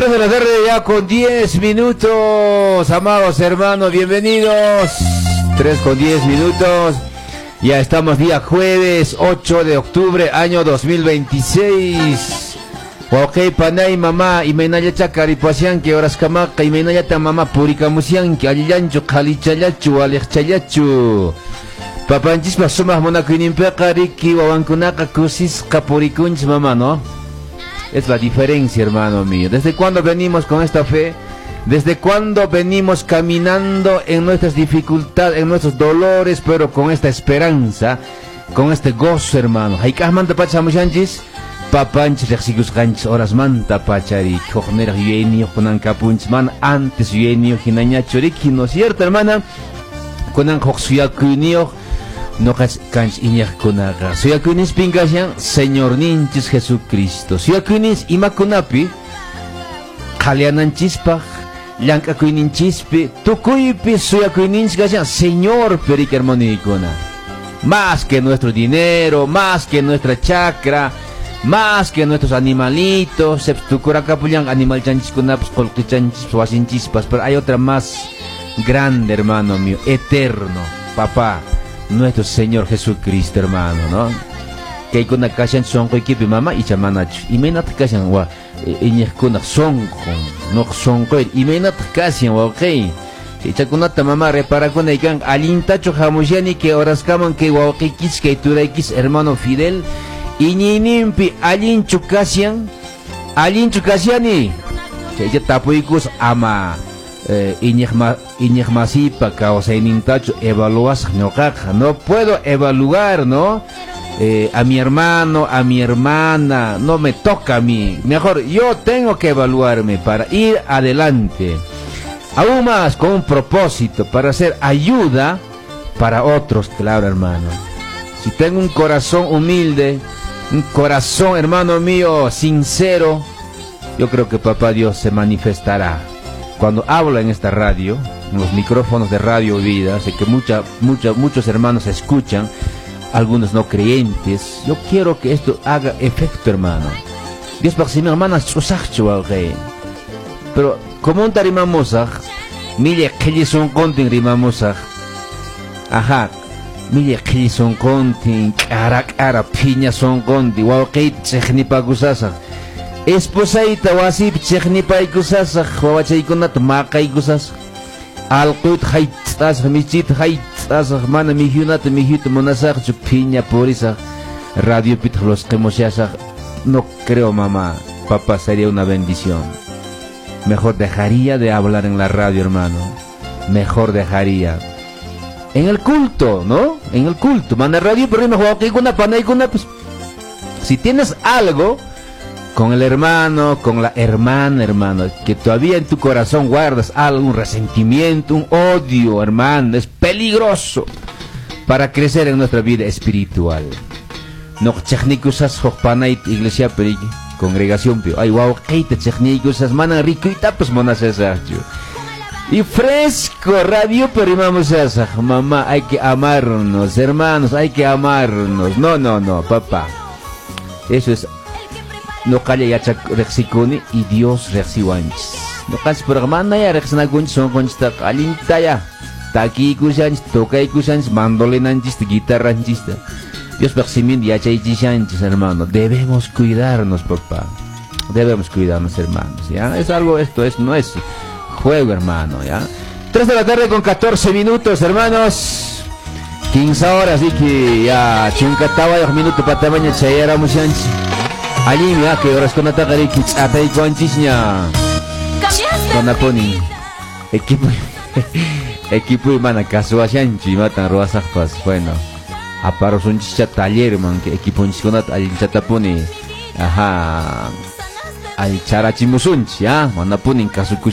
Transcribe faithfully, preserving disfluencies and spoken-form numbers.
tres de la tarde ya con diez minutos, amados hermanos, bienvenidos. tres con diez minutos. Ya estamos día jueves ocho de octubre, año dos mil veintiséis. Ok, panay mamá, y menaya chacaripasian que horas camaca, y menaya ta mamá puricamusian que alillancho, calichayachu, alexchayachu. Papanchis pasumah monakuinimpeca riki, wawankunaka kusis kapurikunch mamá, ¿no? Es la diferencia, hermano mío. ¿Desde cuándo venimos con esta fe? ¿Desde cuándo venimos caminando en nuestras dificultades, en nuestros dolores, pero con esta esperanza, con este gozo, hermano? Haikah manta pachamushanchis, papanchis rexigus ganchis horas manta pachari, jorner yuenio kunan kapunch man antes yuenio hinañachoriki, ¿no es cierto, hermana? Kunan joxuyakunio no canch iñak kunaga. Suyakunis pinkasyan Señor ninchis Jesucristo. Suyakunis imakunapi kaliananchispa llankakuyninchispi tukuypi suyakunis kasyan Señor perik hermanikuna. Más que nuestro dinero, más que nuestra chakra, más que nuestros animalitos, se tukurakapuyan animal chanchiskunapus kolkichanchis wasinchispas, pero hay otra más grande, hermano mío, eterno, papá, nuestro Señor Jesucristo, hermano, ¿no? Que con la casa son que equipo mamá y chamanacho. Y me nata casa wa iñez con son no son que y me nata casa wa okay. Si chakunata mamá repara con el can alintacho jamusiani que horas caman que wa que kis que tu x hermano Fidel y ni nimpi alinchu casian alinchu casiani. Que ya tapuicus ama Iñegmasipa causa inintacho evaluas no caja. No puedo evaluar, ¿no? Eh, a mi hermano, a mi hermana, no me toca a mí. Mejor yo tengo que evaluarme para ir adelante. Aún más con un propósito, para hacer ayuda para otros, claro, hermano. Si tengo un corazón humilde, un corazón, hermano mío, sincero, yo creo que Papá Dios se manifestará. Cuando hablo en esta radio, en los micrófonos de Radio Vida, sé que mucha, mucha, muchos hermanos escuchan, algunos no creyentes. Yo quiero que esto haga efecto, hermano. Dios para si mi hermana rey. Pero como un tarimamosaj, mire que son contin rimamosaj. Ajá, mire que son contin, cara cara piña son contin, wow que technipagusasaj. Esposaita wasip cheknipaykusasaj wawachaykunat maqaykusasaj alqut haytas michit haytas mana mijunat mijut monasaj chupiña porisaj radio pit los kemoshasaj. No creo, mamá, papá, sería una bendición. Mejor dejaría de hablar en la radio, hermano. Mejor dejaría en el culto, ¿no? En el culto manda radio, pero mejor que una pana y una, pues si tienes algo con el hermano, con la hermana, hermano, que todavía en tu corazón guardas algún resentimiento, un odio, hermano, es peligroso para crecer en nuestra vida espiritual. No chechnikusas hokpanait iglesia peri congregación pio. Ay wow, keite chechnikusas mana riquita pues monasesacho. Y fresco radio pero vamos a mamá, hay que amarnos, hermanos, hay que amarnos. No, no, no, papá. Eso es no calle ya rexicuni y Dios rexiwanchis. No calle por hermana ya rexnagunch son consta alinta ya. Taki kusanch, tokai kusanch, mandolinanchis, guitarranchis. Dios persimin ya chaychishanchis, hermano. Debemos cuidarnos, papá. Debemos cuidarnos, hermanos. Ya es algo, esto es no es juego, hermano. Ya tres de la tarde con catorce minutos, hermanos. quince horas y que ya chincataba dos minutos para tamaño chayera mushanchi. Allí mira que horas con atacari que atay cuanchisña. Con aponi. Equipo equipo y mana casuashanchi matan roasafpas. Bueno, aparos un chicha taller man que equipo chisconat al chataponi. Ajá. Al charachimusunchi, ah, manapunin kasuku